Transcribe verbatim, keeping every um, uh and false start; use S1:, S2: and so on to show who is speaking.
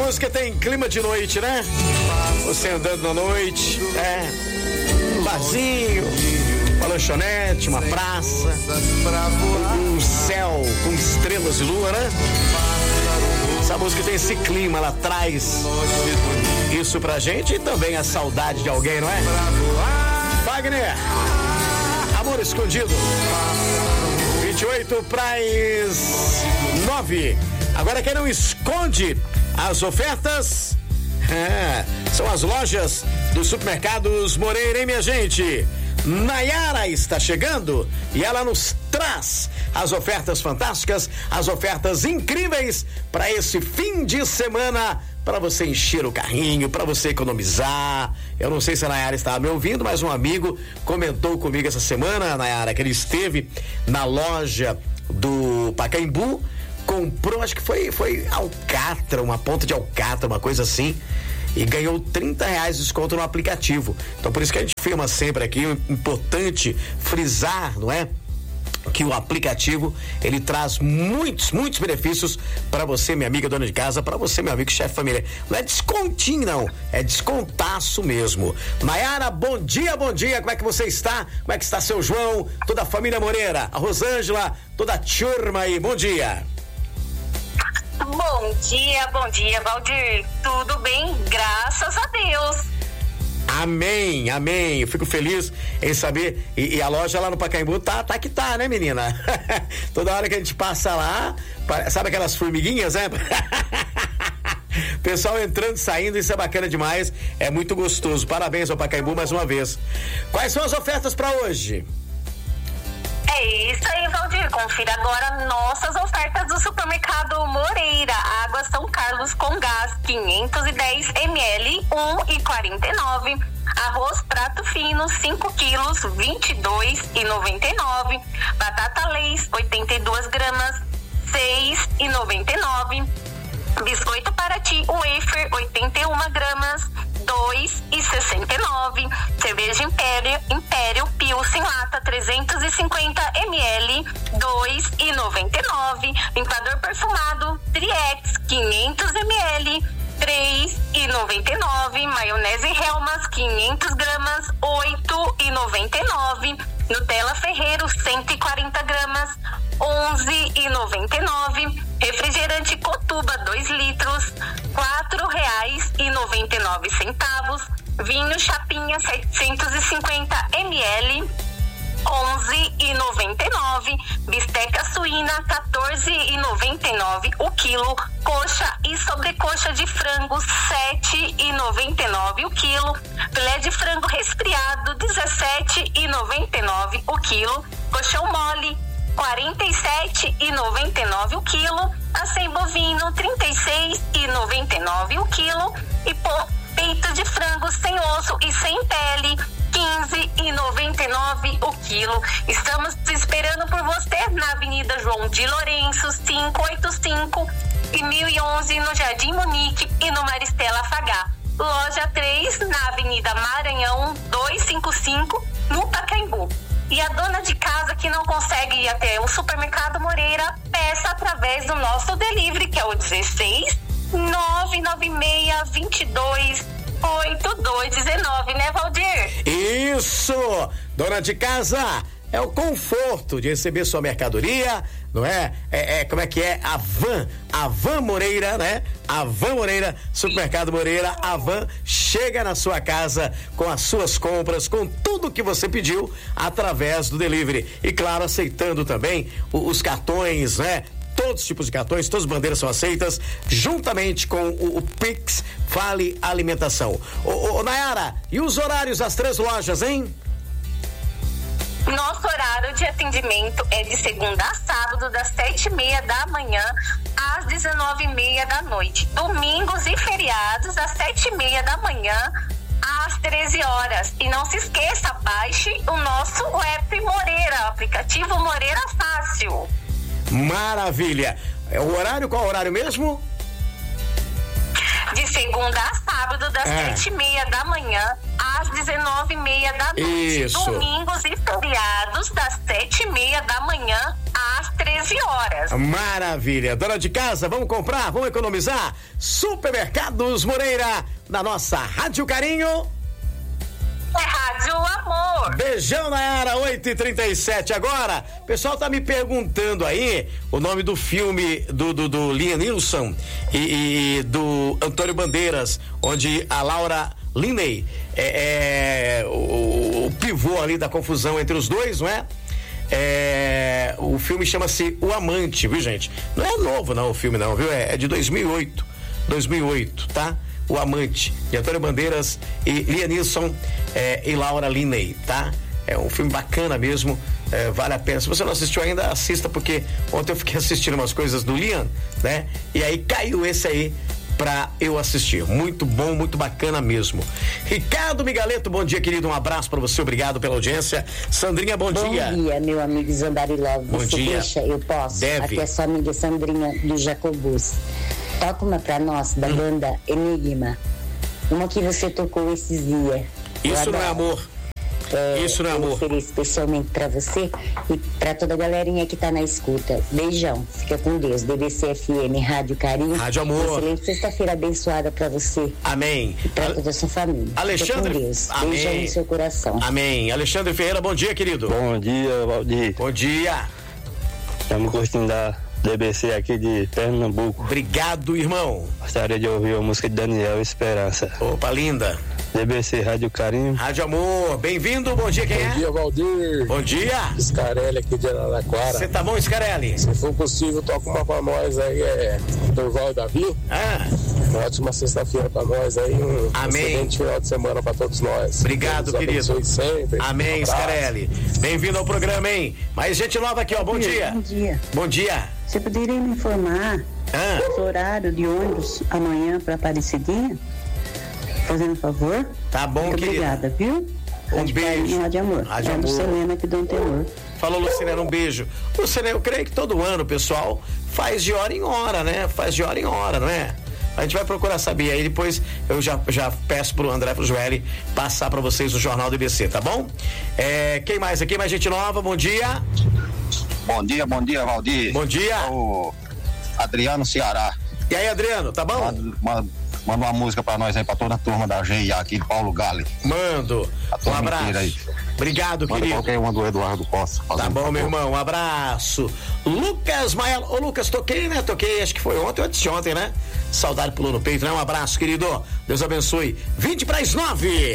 S1: música tem clima de noite, né? Você andando na noite, é, um barzinho, uma lanchonete, uma praça, um céu com estrelas e lua, né? Essa música tem esse clima, ela traz isso pra gente e também a saudade de alguém, não é? Wagner, Amor Escondido. vinte e oito para as nove. Agora quem não esconde as ofertas é, são as lojas dos supermercados Moreira, hein, minha gente? Nayara está chegando e ela nos traz as ofertas fantásticas, as ofertas incríveis para esse fim de semana, para você encher o carrinho, para você economizar. Eu não sei se a Nayara estava me ouvindo, mas um amigo comentou comigo essa semana, Nayara, que ele esteve na loja do Pacaembu, comprou, acho que foi, foi alcatra, uma ponta de alcatra, uma coisa assim, e ganhou trinta reais de desconto no aplicativo. Então por isso que a gente firma sempre aqui, é importante frisar, não é? Que o aplicativo, ele traz muitos, muitos benefícios para você, minha amiga dona de casa, para você, meu amigo chefe de família. Não é descontinho, não, é descontaço mesmo. Nayara, bom dia, bom dia, como é que você está? Como é que está seu João, toda a família Moreira, a Rosângela, toda a turma aí, bom dia.
S2: Bom dia, bom dia, Valdir. Tudo bem? Graças a Deus.
S1: Amém, amém. Eu fico feliz em saber. E, e a loja lá no Pacaembu tá, tá que tá, né, menina? Toda hora que a gente passa lá, sabe aquelas formiguinhas, né? Pessoal entrando, saindo, isso é bacana demais. É muito gostoso. Parabéns ao Pacaembu mais uma vez. Quais são as ofertas para hoje?
S2: É isso aí, Valdir. Confira agora nossas ofertas do supermercado Moreira. Água São Carlos com gás, quinhentos e dez mililitros, um e quarenta e nove. Arroz prato fino, cinco quilos, vinte e dois e noventa e nove. Batata Lay's, oitenta e duas gramas, seis e noventa e nove. Biscoito Paraty Wafer, oitenta e uma gramas, dois e sessenta e nove. Cerveja Império, Império Pilsen Lata, trezentos e cinquenta mililitros, dois e noventa e nove. Limpador perfumado Triex, quinhentos mililitros, três e noventa e nove. Maionese Helmas, quinhentos gramas, oito e noventa e nove. Nutella Ferreiro, cento e quarenta gramas, onze e noventa e nove. Refrigerante Cotuba, dois litros, quatro reais e noventa e nove centavos. Vinho Chapinha, setecentos e cinquenta mililitros, onze e noventa e nove. Bisteca suína, quatorze e noventa e nove o quilo. Coxa e sobrecoxa de frango, sete e noventa e nove o quilo. Filé de frango resfriado, dezessete e noventa e nove o quilo. Colchão mole, quarenta e sete e noventa e nove o quilo. Acém bovino, trinta e seis e noventa e nove o quilo. E peito de frango sem osso e sem pele, quinze e noventa e nove o quilo. Estamos esperando por você na Avenida João de Lourenço, quinhentos e oitenta e cinco e mil e onze, no Jardim Munique e no Maristela Fagá. Loja três, na Avenida Maranhão, duzentos e cinquenta e cinco, no Pacaembu. E a dona de casa que não consegue ir até o supermercado Moreira, peça através do nosso delivery, que é o dezesseis, nove nove seis, vinte e dois, oito dois dezenove, né, Valdir?
S1: Isso! Dona de casa, é o conforto de receber sua mercadoria, não é? É, é como é que é? A van, a van Moreira, né? A van Moreira, Supermercado Moreira, a van chega na sua casa com as suas compras, com tudo que você pediu através do delivery. E claro, aceitando também os, os cartões, né? Todos os tipos de cartões, todas as bandeiras são aceitas, juntamente com o, o Pix Vale Alimentação. Ô, ô, Nayara, e os horários das três lojas, hein?
S2: Nosso horário de atendimento é de segunda a sábado, das sete e meia da manhã às dezenove e meia da noite. Domingos e feriados, das sete e meia da manhã às treze horas. E não se esqueça, baixe o nosso app Moreira, o aplicativo Moreira Fácil.
S1: Maravilha. É o horário, qual é o horário mesmo?
S2: De segunda a sábado, das
S1: é.
S2: sete e meia da manhã às dezenove e meia da noite.
S1: Isso.
S2: Domingos e feriados, das sete e meia da manhã às treze treze horas.
S1: Maravilha. Dona de casa, vamos comprar, vamos economizar? Supermercados Moreira, na nossa Rádio Carinho.
S2: É Rádio Amor.
S1: Beijão, Nayara, oito e trinta e sete agora. O pessoal tá me perguntando aí o nome do filme do, do, do Liam Neeson e, e do Antônio Bandeiras, onde a Laura Linney é, é o, o pivô ali da confusão entre os dois, não é? É, o filme chama-se O Amante, viu, gente? Não é novo, não, o filme, não, viu? É, é de dois mil e oito. dois mil e oito, tá? O Amante, de Antônio Bandeiras e Liam Neeson é, e Laura Linney, tá? É um filme bacana mesmo, é, vale a pena. Se você não assistiu ainda, assista, porque ontem eu fiquei assistindo umas coisas do Liam, né? E aí caiu esse aí pra eu assistir. Muito bom, muito bacana mesmo. Ricardo Migaleto, bom dia, querido. Um abraço pra você, obrigado pela audiência. Sandrinha, bom,
S3: bom
S1: dia.
S3: Bom dia, meu amigo Zandari Love.
S1: Bom
S3: você
S1: dia.
S3: Deixa, eu posso?
S1: Deve.
S3: Aqui é sua amiga Sandrinha do Jacobus. Toca uma pra nós, da hum. banda Enigma. Uma que você tocou esses dias.
S1: Isso não é amor.
S3: É,
S1: Isso não é amor.
S3: Eu ofereço especialmente pra você e pra toda a galerinha que tá na escuta. Beijão, fica com Deus. D B C F M, Rádio Carinho.
S1: Rádio Amor.
S3: Excelente sexta-feira abençoada pra você.
S1: Amém.
S3: E pra toda a sua família.
S1: Alexandre.
S3: Fica com Deus.
S1: Amém.
S3: Beijão no seu coração.
S1: Amém. Alexandre Ferreira, bom dia, querido.
S4: Bom dia, Valdir.
S1: Bom dia.
S4: Estamos curtindo da D B C aqui de Pernambuco.
S1: Obrigado, irmão.
S4: Gostaria de ouvir a música de Daniel Esperança.
S1: Opa, linda.
S4: D B C Rádio Carinho.
S1: Rádio Amor, bem-vindo, bom dia, quem
S5: bom
S1: é?
S5: Bom dia, Valdir.
S1: Bom dia.
S5: Scarelli aqui de Araraquara.
S1: Você tá bom, Scarelli?
S5: Se for possível, toca uma pra nós aí, é Durval e Davi.
S1: Ah.
S5: Uma ótima sexta-feira pra nós aí, um
S1: Amém.
S5: Excelente final de semana pra todos nós.
S1: Obrigado,
S5: Deus
S1: querido.
S5: Sempre.
S1: Amém, um Scarelli. Bem-vindo ao programa, hein? Mais gente nova aqui, ó, bom dia.
S6: Bom dia.
S1: Bom dia.
S6: Você poderia me informar
S1: ah.
S6: o horário de ônibus amanhã para Aparecidinha? Fazendo um favor?
S1: Tá bom,
S6: muito
S1: querida.
S6: Obrigada, viu?
S1: Um
S6: Rádio
S1: beijo.
S6: Carinho, Rádio Amor.
S1: Rádio
S6: é
S1: Amor.
S6: Lucilena aqui do Antenor.
S1: Falou, Lucilena, um beijo. Lucilena, eu creio que todo ano o pessoal faz de hora em hora, né? Faz de hora em hora, não é? A gente vai procurar saber aí, depois eu já, já peço pro André, pro Joeli passar pra vocês o Jornal do I B C, tá bom? É, quem mais aqui? Mais gente nova, bom dia.
S7: Bom dia, bom dia, Valdir.
S1: Bom dia.
S7: É o Adriano Ceará.
S1: E aí, Adriano, tá bom?
S7: Manda, manda, manda uma música pra nós aí, pra toda a turma da G I A aqui de Paulo Gale.
S1: Mando. Um abraço. Aí. Obrigado,
S7: manda
S1: querido.
S7: qualquer uma do Eduardo Costa.
S1: Tá bom, meu irmão, um abraço. Lucas Maelo. Ô, Lucas, toquei, né? Toquei, acho que foi ontem ou antes de ontem, né? Saudade pulou no peito, né? Um abraço, querido. Deus abençoe. vinte para as nove.